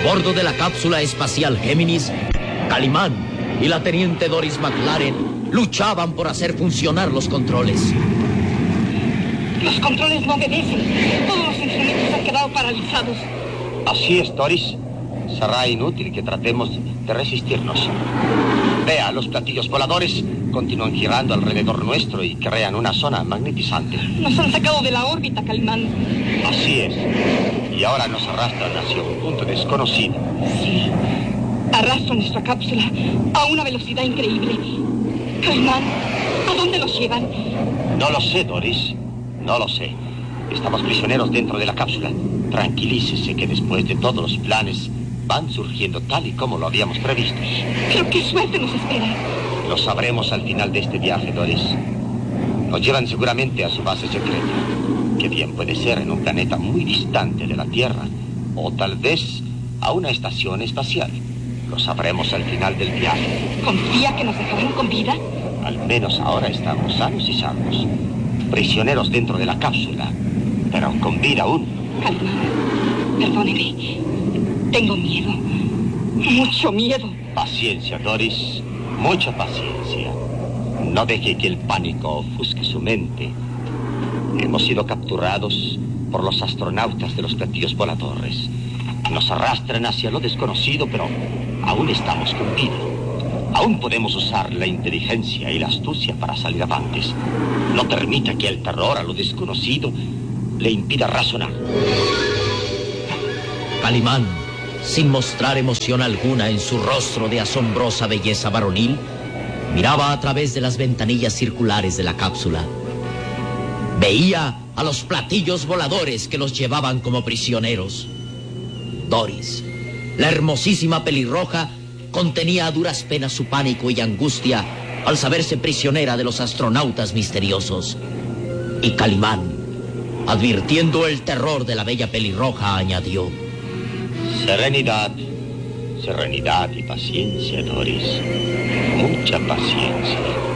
bordo de la cápsula espacial Géminis, Calimán y la teniente Doris McLaren luchaban por hacer funcionar los controles. Los controles no obedecen. Todos los instrumentos han quedado paralizados. Así es, Doris. Será inútil que tratemos de resistirnos. Vea, los platillos voladores continúan girando alrededor nuestro y crean una zona magnetizante. Nos han sacado de la órbita, Calimán. Así es. Y ahora nos arrastran hacia un punto desconocido. Sí. Arrastran nuestra cápsula a una velocidad increíble. Calimán, ¿a dónde nos llevan? No lo sé, Doris. No lo sé. Estamos prisioneros dentro de la cápsula. Tranquilícese que después de todos los planes van surgiendo tal y como lo habíamos previsto. Pero qué suerte nos espera. Lo sabremos al final de este viaje, Doris. Nos llevan seguramente a su base secreta, que bien puede ser en un planeta muy distante de la Tierra, o tal vez a una estación espacial. Lo sabremos al final del viaje. ¿Confía que nos dejarán con vida? Al menos ahora estamos sanos y salvos. Prisioneros dentro de la cápsula, pero con vida aún. Calimán, perdóneme. Tengo miedo. Mucho miedo. Paciencia, Doris. Mucha paciencia. No deje que el pánico ofusque su mente. Hemos sido capturados por los astronautas de los platillos voladores. Nos arrastran hacia lo desconocido, pero aún estamos con vida. Aún podemos usar la inteligencia y la astucia para salir avantes. No permita que el terror a lo desconocido le impida razonar. Calimán, sin mostrar emoción alguna en su rostro de asombrosa belleza varonil, miraba a través de las ventanillas circulares de la cápsula. Veía a los platillos voladores que los llevaban como prisioneros. Doris, la hermosísima pelirroja, contenía a duras penas su pánico y angustia al saberse prisionera de los astronautas misteriosos. Y Calimán, advirtiendo el terror de la bella pelirroja, añadió: Serenidad, serenidad y paciencia, Doris. Mucha paciencia.